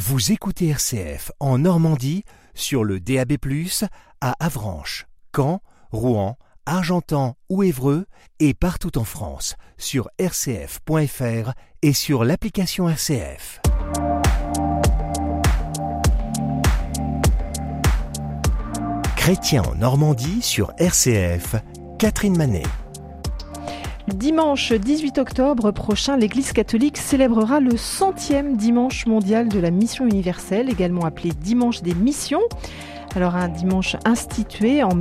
Vous écoutez RCF en Normandie sur le DAB+, à Avranches, Caen, Rouen, Argentan ou Évreux et partout en France sur rcf.fr et sur l'application RCF. Chrétien en Normandie sur RCF, Catherine Manet. Dimanche 18 octobre prochain, l'Église catholique célébrera le 100e dimanche mondial de la mission universelle, également appelé dimanche des missions. Alors un dimanche institué en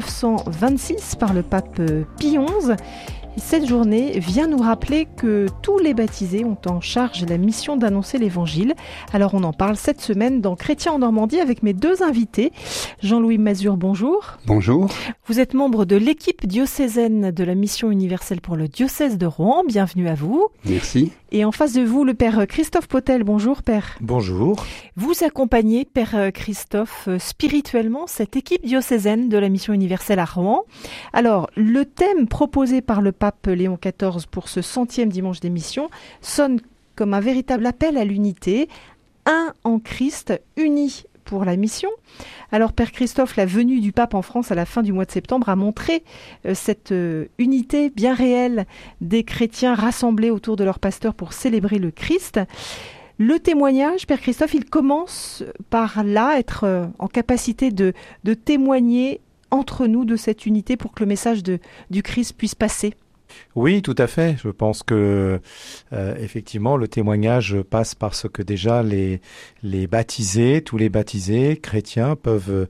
1926 par le pape Pie XI. Et cette journée vient nous rappeler que tous les baptisés ont en charge la mission d'annoncer l'Évangile. Alors on en parle cette semaine dans Chrétien en Normandie avec mes deux invités. Jean-Louis Mazur, bonjour. Bonjour. Vous êtes membre de l'équipe diocésaine de la mission universelle pour le diocèse de Rouen. Bienvenue à vous. Merci. Et en face de vous, le père Christophe Potel. Bonjour, père. Bonjour. Vous accompagnez, père Christophe, spirituellement cette équipe diocésaine de la mission universelle à Rouen. Alors, le thème proposé par le pape Léon XIV pour ce 100e dimanche des missions sonne comme un véritable appel à l'unité, un en Christ, unis pour la mission. Alors, père Christophe, la venue du pape en France à la fin du mois de septembre a montré cette unité bien réelle des chrétiens rassemblés autour de leur pasteur pour célébrer le Christ. Le témoignage, père Christophe, il commence par là, être en capacité de témoigner entre nous de cette unité pour que le message du Christ puisse passer. Oui, tout à fait. Je pense que effectivement, le témoignage passe par ce que déjà les baptisés, tous les baptisés chrétiens peuvent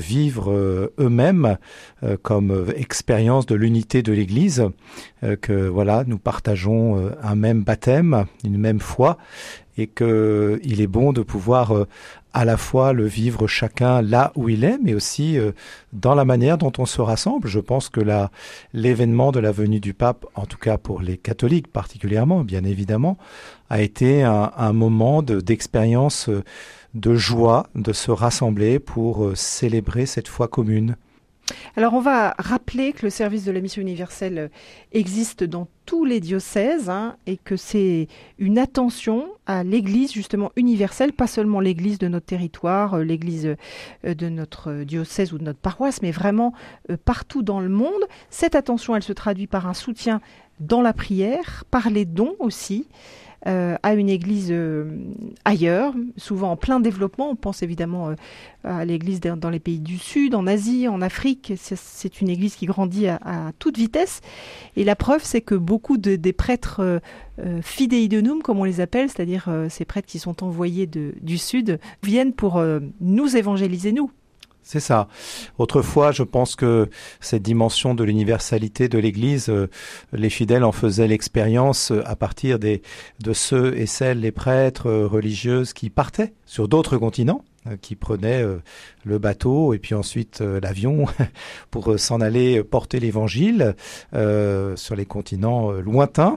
vivre eux-mêmes comme expérience de l'unité de l'Église, que voilà, nous partageons un même baptême, une même foi, et que il est bon de pouvoir à la fois le vivre chacun là où il est, mais aussi dans la manière dont on se rassemble. Je pense que l'événement de la venue du pape, en tout cas pour les catholiques particulièrement, bien évidemment, a été un moment d'expérience de joie, de se rassembler pour célébrer cette foi commune. Alors on va rappeler que le service de la mission universelle existe dans tous les diocèses et que c'est une attention à l'Église justement universelle, pas seulement l'Église de notre territoire, l'Église de notre diocèse ou de notre paroisse, mais vraiment partout dans le monde. Cette attention, elle se traduit par un soutien dans la prière, par les dons aussi, à une église ailleurs, souvent en plein développement. On pense évidemment à l'église dans les pays du Sud, en Asie, en Afrique. C'est une église qui grandit à toute vitesse. Et la preuve, c'est que beaucoup des prêtres fidei donum, comme on les appelle, c'est-à-dire ces prêtres qui sont envoyés du Sud, viennent pour nous évangéliser, nous. C'est ça. Autrefois, je pense que cette dimension de l'universalité de l'Église, les fidèles en faisaient l'expérience à partir de ceux et celles, les prêtres religieuses qui partaient sur d'autres continents, qui prenaient le bateau et puis ensuite l'avion pour s'en aller porter l'Évangile sur les continents lointains.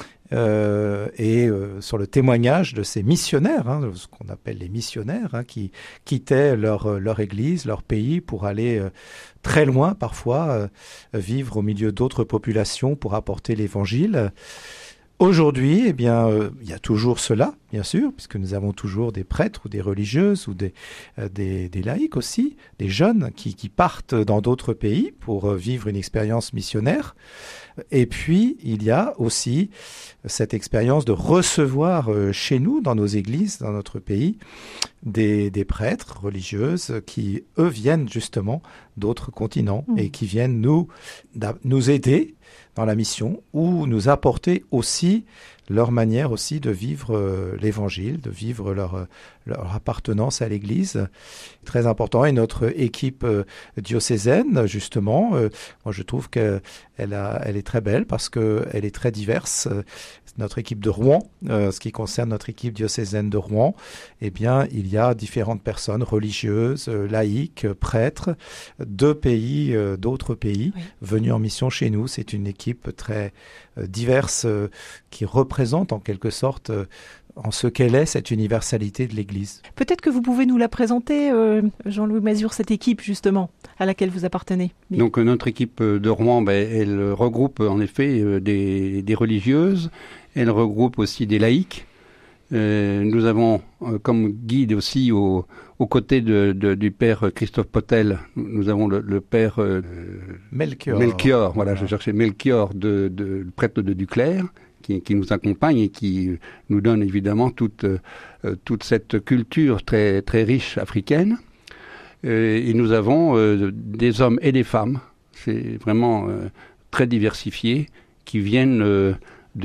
Sur le témoignage de ces missionnaires, ce qu'on appelle les missionnaires, qui quittaient leur église, leur pays pour aller très loin parfois, vivre au milieu d'autres populations pour apporter l'évangile. Aujourd'hui, il y a toujours cela, bien sûr, puisque nous avons toujours des prêtres ou des religieuses ou des laïcs aussi, des jeunes qui partent dans d'autres pays pour vivre une expérience missionnaire. Et puis, il y a aussi cette expérience de recevoir chez nous, dans nos églises, dans notre pays, des prêtres religieuses qui, eux, viennent justement d'autres continents et qui viennent nous aider dans la mission ou nous apporter aussi leur manière aussi de vivre l'évangile, de vivre leur appartenance à l'Église. Très important. Et notre équipe diocésaine, justement, moi je trouve qu'elle est très belle parce qu'elle est très diverse. Notre équipe de Rouen, ce qui concerne notre équipe diocésaine de Rouen, eh bien, il y a différentes personnes religieuses, laïques, prêtres, d'autres pays, oui, venus en mission chez nous. C'est une équipe très diverse qui représente en quelque sorte en ce qu'elle est, cette universalité de l'Église. Peut-être que vous pouvez nous la présenter, Jean-Louis Mazur, cette équipe justement à laquelle vous appartenez. Oui. Donc notre équipe de Rouen, elle regroupe en effet des religieuses, elle regroupe aussi des laïcs, Nous avons comme guide aussi aux côtés du père Christophe Potel, nous avons le père Melchior, voilà, je cherchais Melchior, le prêtre de Duclair, qui nous accompagne et qui nous donne évidemment toute cette culture très, très riche africaine. Et nous avons des hommes et des femmes, c'est vraiment très diversifié, qui viennent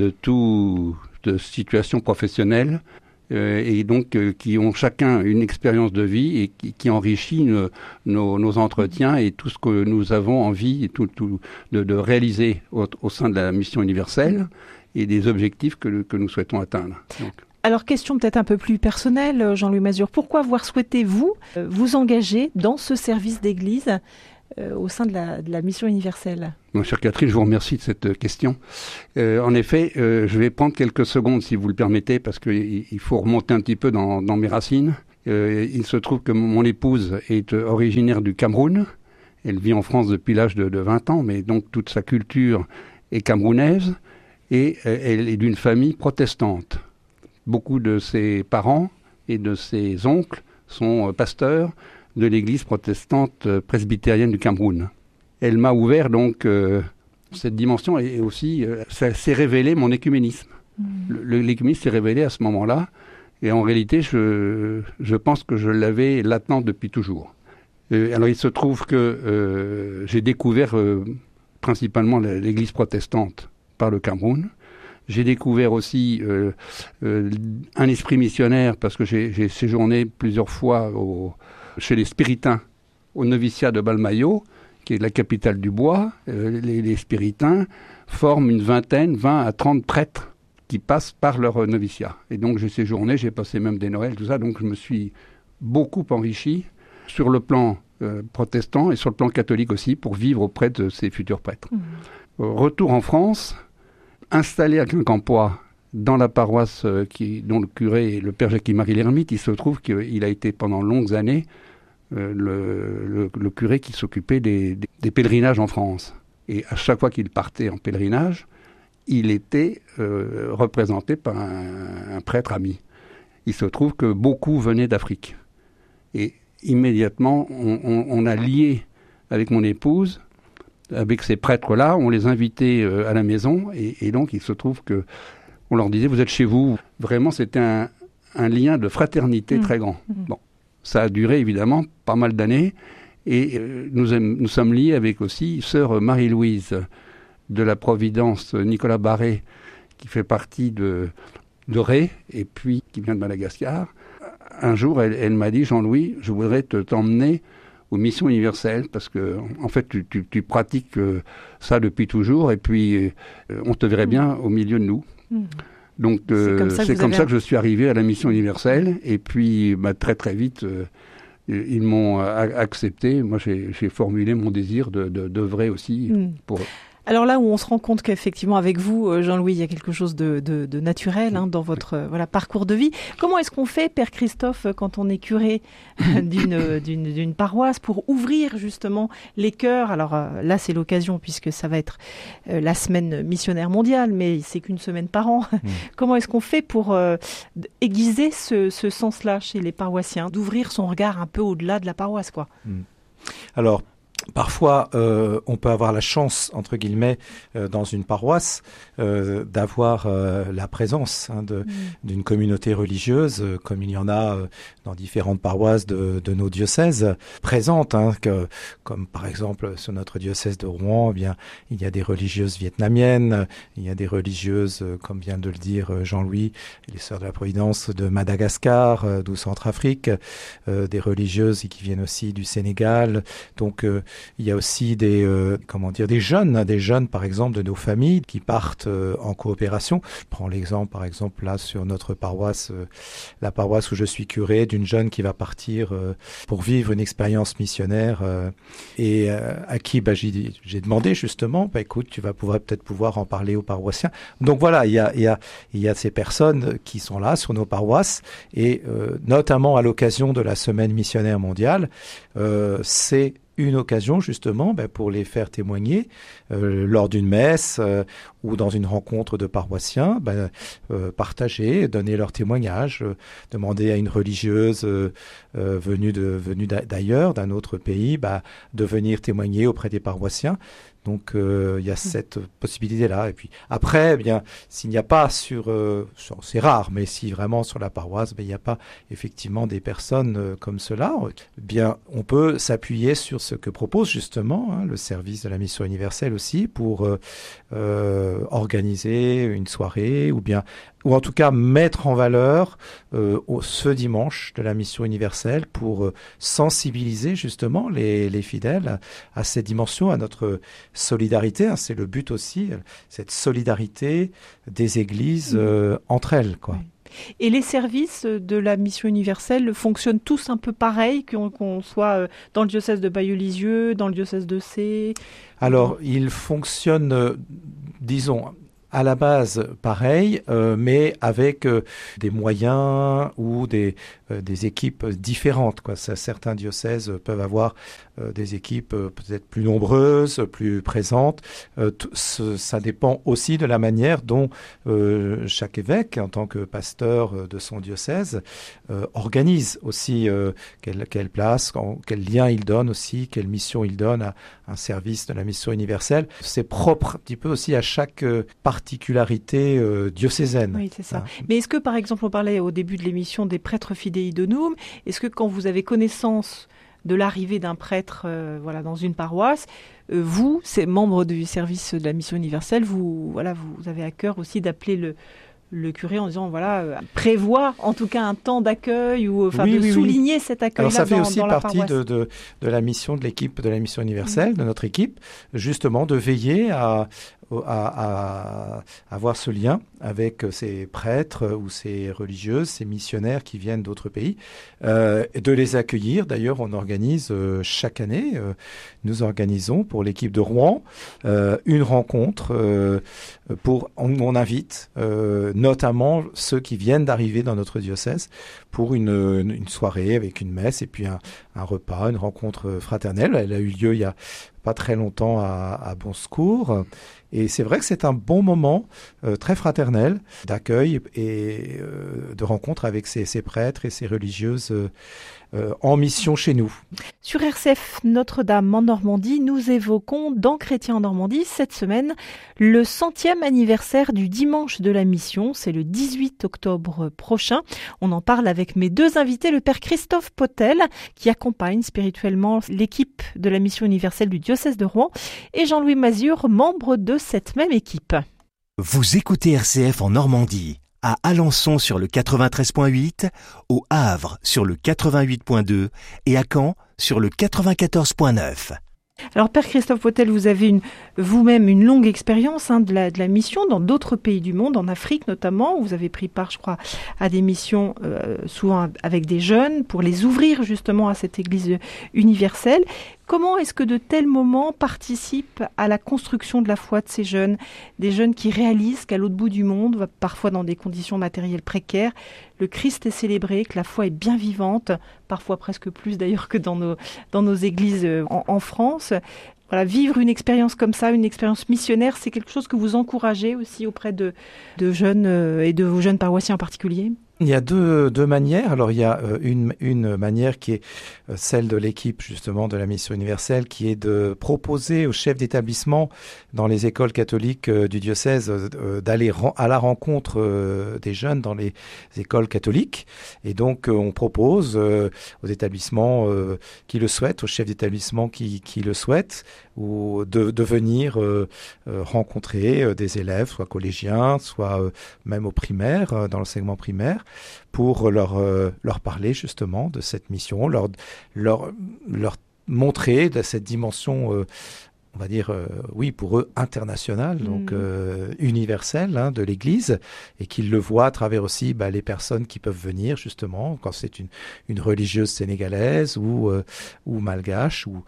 de situations professionnelles et donc qui ont chacun une expérience de vie et qui enrichit nos entretiens et tout ce que nous avons envie de réaliser au sein de la mission universelle et des objectifs que nous souhaitons atteindre. Donc. Alors, question peut-être un peu plus personnelle, Jean-Louis Mazure. Pourquoi avoir souhaité, vous engager dans ce service d'église au sein de la mission universelle? Mon cher Catherine, je vous remercie de cette question. En effet, je vais prendre quelques secondes, si vous le permettez, parce qu'il faut remonter un petit peu dans mes racines. Il se trouve que mon épouse est originaire du Cameroun. Elle vit en France depuis l'âge de 20 ans, mais donc toute sa culture est camerounaise et elle est d'une famille protestante. Beaucoup de ses parents et de ses oncles sont pasteurs de l'église protestante presbytérienne du Cameroun. Elle m'a ouvert donc cette dimension et aussi ça s'est révélé mon écuménisme. L'écuménisme s'est révélé à ce moment-là et en réalité je pense que je l'avais latent depuis toujours. Alors il se trouve que j'ai découvert principalement l'église protestante par le Cameroun. J'ai découvert aussi un esprit missionnaire parce que j'ai séjourné plusieurs fois chez les Spiritains, au noviciat de Balmayo, qui est la capitale du bois. Les Spiritains forment 20 à 30 prêtres qui passent par leur noviciat. Et donc j'ai séjourné, j'ai passé même des Noëls, tout ça. Donc je me suis beaucoup enrichi sur le plan protestant et sur le plan catholique aussi pour vivre auprès de ces futurs prêtres. Retour en France, installé à Quincampoix, dans la paroisse dont le curé est le père Jacques-Marie l'Ermite, il se trouve qu'il a été pendant longues années le curé qui s'occupait des pèlerinages en France. Et à chaque fois qu'il partait en pèlerinage, il était représenté par un prêtre ami. Il se trouve que beaucoup venaient d'Afrique. Et immédiatement, on a lié avec mon épouse, avec ces prêtres-là, on les invitait à la maison. Et donc, il se trouve que on leur disait, vous êtes chez vous. Vraiment, c'était un lien de fraternité très grand. Bon, ça a duré évidemment pas mal d'années. Et nous sommes liés avec aussi sœur Marie-Louise de la Providence Nicolas Barré, qui fait partie de Ré, et puis qui vient de Madagascar. Un jour, elle m'a dit, Jean-Louis, je voudrais t'emmener aux missions universelles, parce que en fait, tu pratiques ça depuis toujours, et puis on te verrait bien au milieu de nous. Donc c'est comme ça que je suis arrivé à la mission universelle et puis très très vite ils m'ont accepté. Moi j'ai formulé mon désir d'œuvrer aussi pour eux. Alors là où on se rend compte qu'effectivement avec vous, Jean-Louis, il y a quelque chose de naturel dans votre parcours de vie. Comment est-ce qu'on fait, Père Christophe, quand on est curé d'une paroisse pour ouvrir justement les cœurs? Alors là, c'est l'occasion puisque ça va être la semaine missionnaire mondiale, mais c'est qu'une semaine par an. Comment est-ce qu'on fait pour aiguiser ce sens-là chez les paroissiens, d'ouvrir son regard un peu au-delà de la paroisse, quoi? Alors, parfois, on peut avoir la chance, entre guillemets, dans une paroisse, d'avoir la présence d'une communauté religieuse, comme il y en a dans différentes paroisses de nos diocèses présentes, comme par exemple sur notre diocèse de Rouen, eh bien, il y a des religieuses vietnamiennes, il y a des religieuses, comme vient de le dire Jean-Louis, les Sœurs de la Providence de Madagascar, d'où Centrafrique, des religieuses qui viennent aussi du Sénégal. Donc, il y a aussi des jeunes par exemple de nos familles qui partent en coopération. Je prends l'exemple par exemple là sur notre paroisse, la paroisse où je suis curé, d'une jeune qui va partir pour vivre une expérience missionnaire et à qui j'ai demandé justement, écoute, tu vas peut-être pouvoir en parler aux paroissiens. Donc voilà, il y a ces personnes qui sont là sur nos paroisses et notamment à l'occasion de la semaine missionnaire mondiale, c'est une occasion justement pour les faire témoigner lors d'une messe. ou dans une rencontre de paroissiens, partager, donner leur témoignage, demander à une religieuse venue d'ailleurs, d'un autre pays, de venir témoigner auprès des paroissiens. Donc il y a cette possibilité-là. Et puis après, s'il n'y a pas c'est rare, mais si vraiment sur la paroisse, il n'y a pas effectivement des personnes comme cela, on peut s'appuyer sur ce que propose justement le service de la mission universelle aussi pour organiser une soirée ou en tout cas mettre en valeur ce dimanche de la mission universelle pour sensibiliser justement les fidèles à cette dimension, à notre solidarité. C'est le but aussi, cette solidarité des églises entre elles, quoi. Oui. Et les services de la mission universelle fonctionnent tous un peu pareil, qu'on soit dans le diocèse de Bayeux-Lisieux, dans le diocèse de Sées? Alors, ils fonctionnent, disons, à la base pareil, mais avec des moyens ou des équipes différentes, quoi. Certains diocèses peuvent avoir des équipes peut-être plus nombreuses, plus présentes. Ça dépend aussi de la manière dont chaque évêque, en tant que pasteur de son diocèse, organise aussi quelle place, quel lien il donne aussi, quelle mission il donne à un service de la mission universelle. C'est propre un petit peu aussi à chaque particularité diocésaine. Oui, c'est ça. Mais est-ce que, par exemple, on parlait au début de l'émission des prêtres fidei donum, est-ce que quand vous avez connaissance de l'arrivée d'un prêtre dans une paroisse, vous, c'est membre du service de la mission universelle, vous avez à cœur aussi d'appeler le curé en disant prévoit en tout cas un temps d'accueil ou souligner cet accueil-là. Alors ça fait aussi dans la partie de la mission de l'équipe de la mission universelle, de notre équipe, justement de veiller à avoir ce lien avec ces prêtres ou ces religieuses, ces missionnaires qui viennent d'autres pays, et de les accueillir. D'ailleurs, on organise chaque année, nous organisons pour l'équipe de Rouen une rencontre on invite notamment ceux qui viennent d'arriver dans notre diocèse pour une soirée avec une messe et puis un repas, une rencontre fraternelle. Elle a eu lieu il y a pas très longtemps à Bon Secours. Et c'est vrai que c'est un bon moment très fraternel d'accueil et de rencontre avec ces prêtres et ces religieuses en mission chez nous. Sur RCF Notre-Dame en Normandie, nous évoquons dans Chrétiens en Normandie cette semaine le 100e anniversaire du dimanche de la mission. C'est le 18 octobre prochain. On en parle avec mes deux invités, le père Christophe Potel, qui accompagne spirituellement l'équipe de la mission universelle du diocèse de Rouen, et Jean-Louis Mazure, membre de cette même équipe. Vous écoutez RCF en Normandie, à Alençon sur le 93.8, au Havre sur le 88.2 et à Caen sur le 94.9. Alors Père Christophe Potel, vous avez vous-même une longue expérience de la mission dans d'autres pays du monde, en Afrique notamment. Vous avez pris part, je crois, à des missions souvent avec des jeunes pour les ouvrir justement à cette Église universelle. Comment est-ce que de tels moments participent à la construction de la foi de ces jeunes, des jeunes qui réalisent qu'à l'autre bout du monde, parfois dans des conditions matérielles précaires, le Christ est célébré, que la foi est bien vivante, parfois presque plus d'ailleurs que dans nos églises en France. Voilà, vivre une expérience comme ça, une expérience missionnaire, c'est quelque chose que vous encouragez aussi auprès de jeunes et de vos jeunes paroissiens en particulier ? Il y a deux manières. Alors il y a une manière qui est celle de l'équipe justement de la mission universelle, qui est de proposer aux chefs d'établissement dans les écoles catholiques du diocèse d'aller à la rencontre des jeunes dans les écoles catholiques. Et donc on propose aux établissements qui le souhaitent, aux chefs d'établissement qui le souhaitent, ou de venir rencontrer des élèves, soit collégiens, soit même au primaire, dans l'enseignement primaire, pour leur parler justement de cette mission, leur montrer de cette dimension on va dire, pour eux, international, donc universel de l'Église, et qu'ils le voient à travers aussi les personnes qui peuvent venir, justement, quand c'est une religieuse sénégalaise ou malgache, ou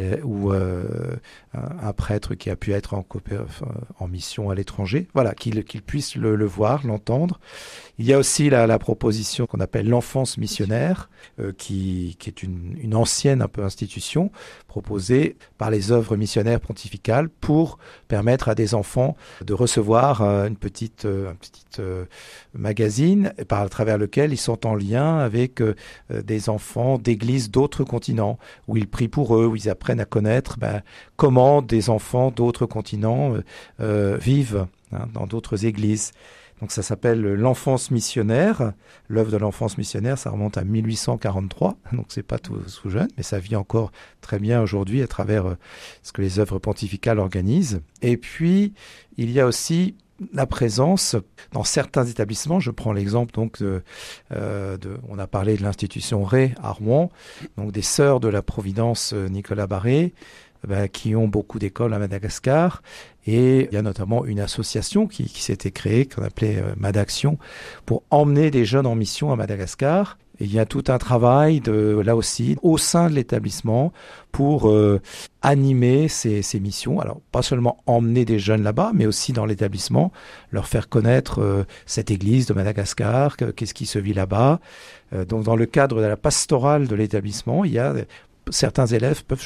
un prêtre qui a pu être en mission à l'étranger. Voilà, qu'ils puissent le voir, l'entendre. Il y a aussi la proposition qu'on appelle l'enfance missionnaire, qui est une ancienne un peu institution, proposée par les œuvres missionnaires missionnaire pontifical pour permettre à des enfants de recevoir un petit magazine à travers lequel ils sont en lien avec des enfants d'églises d'autres continents, où ils prient pour eux, où ils apprennent à connaître comment des enfants d'autres continents vivent dans d'autres églises. Donc ça s'appelle l'enfance missionnaire. L'œuvre de l'enfance missionnaire, ça remonte à 1843, donc c'est pas tout jeune, mais ça vit encore très bien aujourd'hui à travers ce que les œuvres pontificales organisent. Et puis, il y a aussi la présence dans certains établissements. Je prends l'exemple donc on a parlé de l'institution Ré à Rouen, donc des Sœurs de la Providence Nicolas Barré, qui ont beaucoup d'écoles à Madagascar. Et il y a notamment une association qui s'était créée, qu'on appelait Madaction, pour emmener des jeunes en mission à Madagascar. Et il y a tout un travail, là aussi, au sein de l'établissement pour animer ces missions. Alors, pas seulement emmener des jeunes là-bas, mais aussi dans l'établissement, leur faire connaître cette église de Madagascar, qu'est-ce qui se vit là-bas. Donc, dans le cadre de la pastorale de l'établissement, certains élèves peuvent